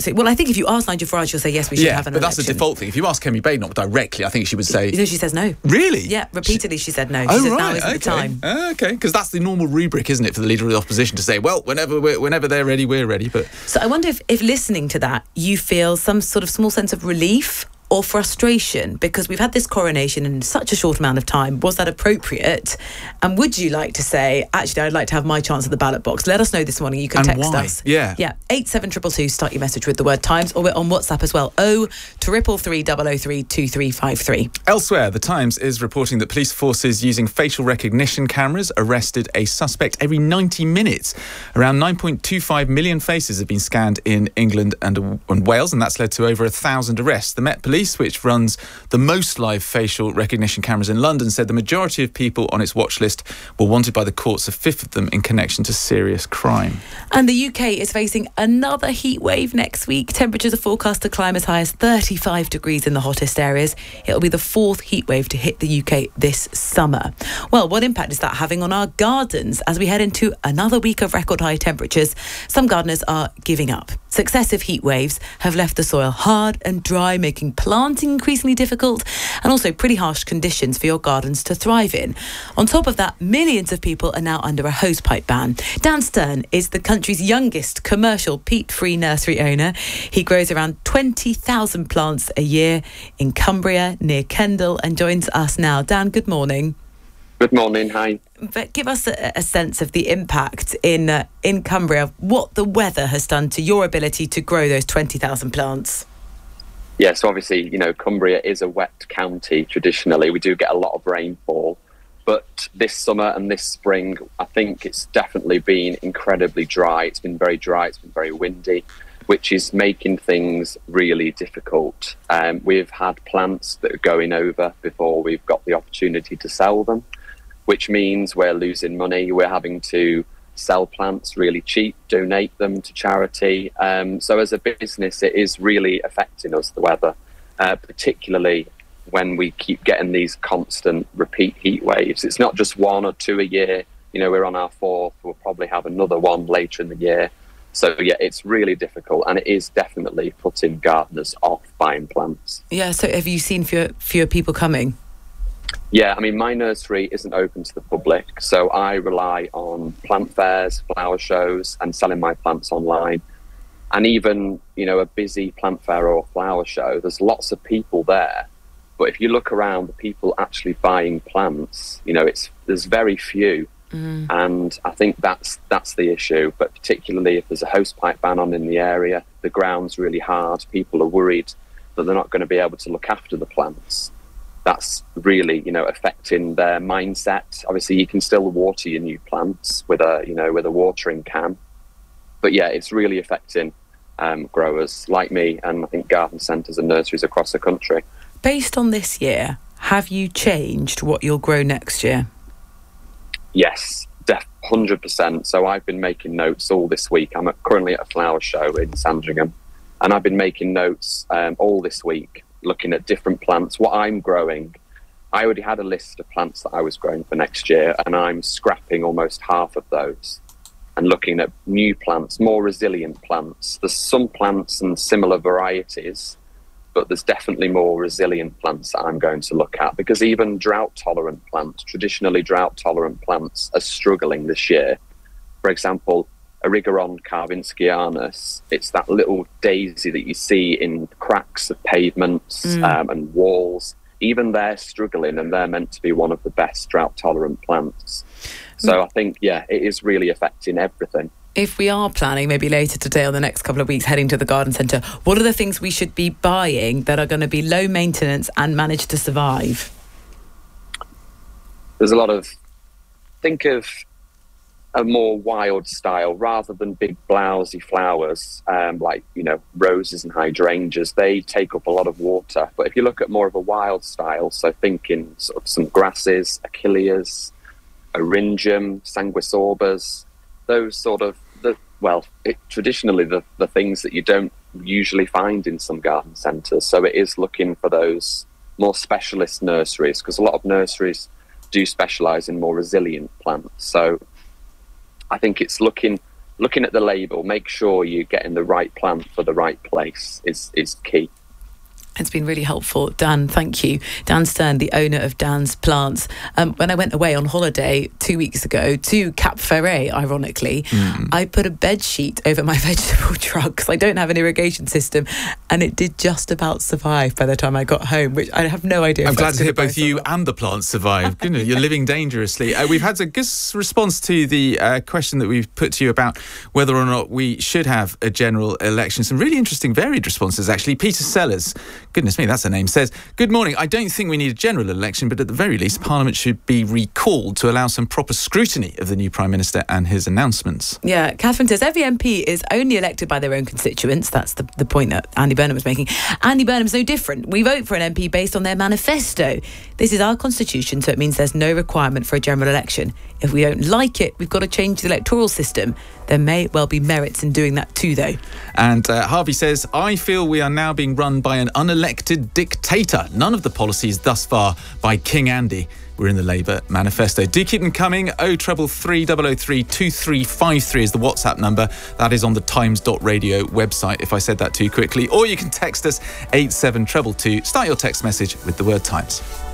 absolutely. Well, I think if you ask Nigel Farage, she'll say yes, we should have an election. But that's the default thing. If you ask Kemi Badenoch directly, I think she would say... She says no. Really? Yeah, repeatedly she said no. She said now isn't the time. Okay, because that's the normal rubric, isn't it, for the Leader of the Opposition to say, well, whenever they're ready, we're ready. But so I wonder if listening to that, you feel some sort of small sense of relief or frustration, because we've had this coronation in such a short amount of time. Was that appropriate? And would you like to say, actually, I'd like to have my chance at the ballot box? Let us know this morning. You can text us. Yeah. 87222. Start your message with the word Times, or we're on WhatsApp as well. 0333 003 2353. Elsewhere, The Times is reporting that police forces using facial recognition cameras arrested a suspect every 90 minutes. Around 9.25 million faces have been scanned in England and Wales, and that's led to over 1,000 arrests. The Met Police, which runs the most live facial recognition cameras in London, said the majority of people on its watch list were wanted by the courts, a fifth of them in connection to serious crime. And the UK is facing another heat wave next week. Temperatures are forecast to climb as high as 35 degrees in the hottest areas. It'll be the fourth heat wave to hit the UK this summer. Well, what impact is that having on our gardens as we head into another week of record high temperatures? Some gardeners are giving up. Successive heat waves have left the soil hard and dry, making planting increasingly difficult, and also pretty harsh conditions for your gardens to thrive in. On top of that, millions of people are now under a hosepipe ban. Dan Stern is the country's youngest commercial peat-free nursery owner. He grows around 20,000 plants a year in Cumbria near Kendal and joins us now. Dan, good morning. Good morning, hi. But give us a sense of the impact in Cumbria, what the weather has done to your ability to grow those 20,000 plants. Yeah, so obviously, Cumbria is a wet county traditionally. We do get a lot of rainfall. But this summer and this spring, I think it's definitely been incredibly dry. It's been very dry, it's been very windy, which is making things really difficult. We've had plants that are going over before we've got the opportunity to sell them, which means we're losing money. We're having to sell plants really cheap, donate them to charity. So as a business, it is really affecting us, the weather, particularly when we keep getting these constant repeat heat waves. It's not just one or two a year. We're on our fourth. We'll probably have another one later in the year. So, yeah, it's really difficult, and it is definitely putting gardeners off buying plants. Yeah, so have you seen fewer people coming? Yeah, I mean, my nursery isn't open to the public, so I rely on plant fairs, flower shows, and selling my plants online. And even, a busy plant fair or flower show, there's lots of people there. But if you look around, the people actually buying plants, there's very few. And I think that's the issue. But particularly if there's a hosepipe ban on in the area, the ground's really hard. People are worried that they're not going to be able to look after the plants. That's really, affecting their mindset. Obviously, you can still water your new plants with a watering can. But yeah, it's really affecting growers like me, and I think garden centres and nurseries across the country. Based on this year, have you changed what you'll grow next year? Yes, 100%. So I've been making notes all this week. I'm currently at a flower show in Sandringham, and I've been making notes all this week, looking at different plants, what I'm growing. I already had a list of plants that I was growing for next year, and I'm scrapping almost half of those and looking at new plants, more resilient plants. There's some plants and similar varieties, but there's definitely more resilient plants that I'm going to look at, because even drought-tolerant plants, traditionally drought-tolerant plants, are struggling this year. For example, Erigeron carvinskianus, it's that little daisy that you see in cracks of pavements and walls. Even they're struggling, and they're meant to be one of the best drought-tolerant plants. So I think, it is really affecting everything. If we are planning, maybe later today or the next couple of weeks, heading to the garden centre, what are the things we should be buying that are going to be low maintenance and manage to survive? There's a lot of... Think of a more wild style rather than big blousy flowers like roses and hydrangeas. They take up a lot of water. But if you look at more of a wild style, so thinking sort of some grasses, achilles, eryngium, sanguisorbas, those sort of traditionally the things that you don't usually find in some garden centres. So it is looking for those more specialist nurseries, because a lot of nurseries do specialise in more resilient plants. So I think it's looking looking at the label, make sure you're getting the right plant for the right place is key. It's been really helpful. Dan, thank you. Dan Stern, the owner of Dan's Plants. When I went away on holiday 2 weeks ago to Cap Ferret, ironically, I put a bed sheet over my vegetable truck because I don't have an irrigation system, and it did just about survive by the time I got home, which I have no idea. I'm glad to hear both you and the plants survived. You're living dangerously. We've had a good response to the question that we've put to you about whether or not we should have a general election. Some really interesting, varied responses, actually. Peter Sellers, goodness me, that's a name, says, "Good morning. I don't think we need a general election, but at the very least, Parliament should be recalled to allow some proper scrutiny of the new Prime Minister and his announcements." Yeah, Catherine says, every MP is only elected by their own constituents. That's the point that Andy Burnham was making. Andy Burnham's no different. We vote for an MP based on their manifesto. This is our constitution, so it means there's no requirement for a general election. If we don't like it, we've got to change the electoral system. There may well be merits in doing that too, though. And Harvey says, "I feel we are now being run by an unelected dictator. None of the policies thus far by King Andy were in the Labour manifesto." Do keep them coming. 0333 003 2353 is the WhatsApp number. That is on the times.radio website, if I said that too quickly. Or you can text us 87222. Start your text message with the word Times.